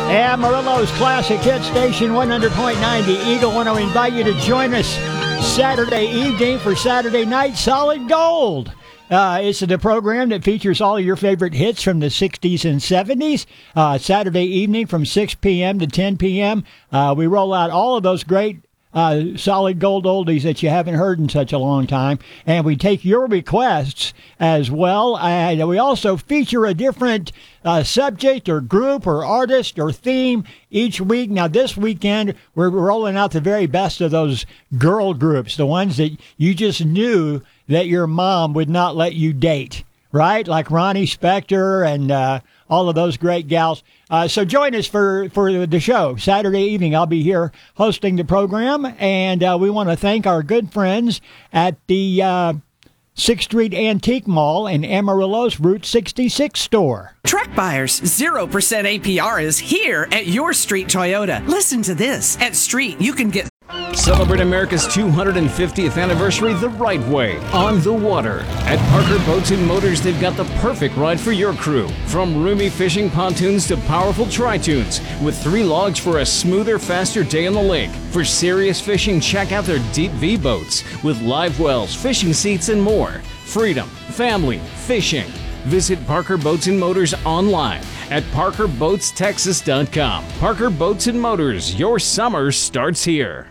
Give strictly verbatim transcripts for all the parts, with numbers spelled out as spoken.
Amarillo's Classic Hit Station one hundred point nine, The Eagle. Want to invite you to join us Saturday evening for Saturday Night Solid Gold. Uh, it's the program that features all of your favorite hits from the sixties and seventies. Uh, Saturday evening from six p.m. to ten p.m. Uh, we roll out all of those great Uh, solid gold oldies that you haven't heard in such a long time. And we take your requests as well. And we also feature a different uh, subject or group or artist or theme each week. Now, this weekend, we're rolling out the very best of those girl groups, the ones that you just knew that your mom would not let you date, right? Like Ronnie Spector and uh, all of those great gals. Uh, so join us for, for the show. Saturday evening, I'll be here hosting the program, and uh, we want to thank our good friends at the uh, sixth Street Antique Mall in Amarillo's Route sixty-six store. Truck buyers, zero percent A P R is here at your Street Toyota. Listen to this. At Street, you can get... Celebrate America's two hundred fiftieth anniversary the right way, on the water. At Parker Boats and Motors, they've got the perfect ride for your crew. From roomy fishing pontoons to powerful tri-tunes, with three logs for a smoother, faster day on the lake. For serious fishing, check out their Deep V boats with live wells, fishing seats, and more. Freedom, family, fishing. Visit Parker Boats and Motors online at parker boats texas dot com. Parker Boats and Motors, your summer starts here.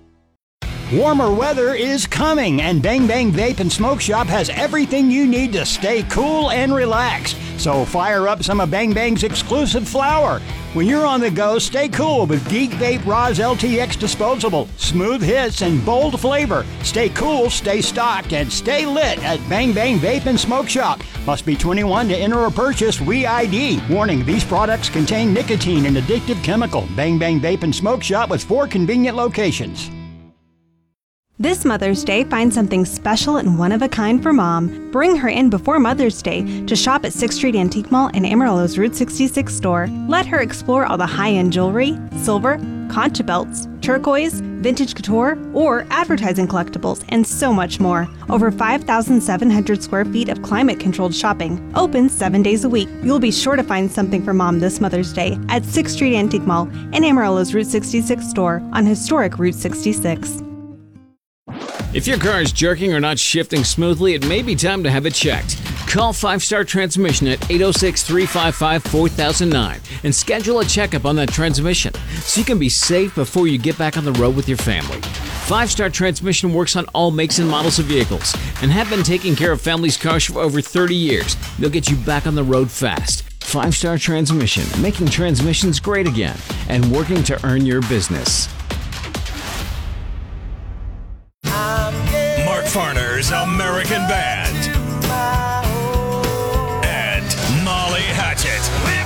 Warmer weather is coming, and Bang Bang Vape and Smoke Shop has everything you need to stay cool and relaxed. So fire up some of Bang Bang's exclusive flower. When you're on the go, stay cool with Geek Vape Roz L T X Disposable. Smooth hits and bold flavor. Stay cool, stay stocked, and stay lit at Bang Bang Vape and Smoke Shop. Must be twenty-one to enter or purchase. We I D. Warning, these products contain nicotine and addictive chemical. Bang Bang Vape and Smoke Shop with four convenient locations. This Mother's Day, find something special and one-of-a-kind for Mom. Bring her in before Mother's Day to shop at sixth Street Antique Mall in Amarillo's Route sixty-six store. Let her explore all the high-end jewelry, silver, concha belts, turquoise, vintage couture, or advertising collectibles, and so much more. Over five thousand seven hundred square feet of climate-controlled shopping, open seven days a week. You'll be sure to find something for Mom this Mother's Day at sixth Street Antique Mall in Amarillo's Route sixty-six store on historic Route sixty-six. If your car is jerking or not shifting smoothly, it may be time to have it checked. Call Five Star Transmission at eight oh six, three five five, four thousand nine and schedule a checkup on that transmission so you can be safe before you get back on the road with your family. Five Star Transmission works on all makes and models of vehicles and have been taking care of families' cars for over thirty years. They'll get you back on the road fast. Five Star Transmission, making transmissions great again and working to earn your business. Mark Farner's American Band and Molly Hatchet.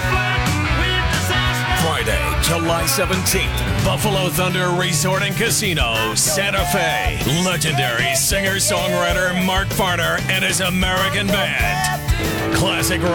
Friday, July seventeenth, Buffalo Thunder Resort and Casino, Santa Fe. Legendary singer-songwriter Mark Farner and his American Band. Classic